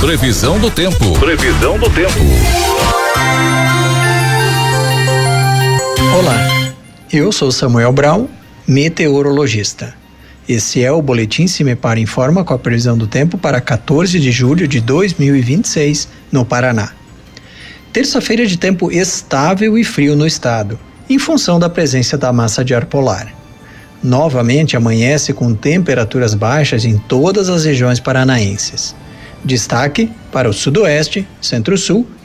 Previsão do tempo. Previsão do tempo. Olá, eu sou Samuel Brown, meteorologista. Esse é o Boletim Se Me Para Informa com a previsão do tempo para 14 de julho de 2026, no Paraná. Terça-feira de tempo estável e frio no estado, em função da presença da massa de ar polar. Novamente amanhece com temperaturas baixas em todas as regiões paranaenses. Destaque para o sudoeste, centro-sul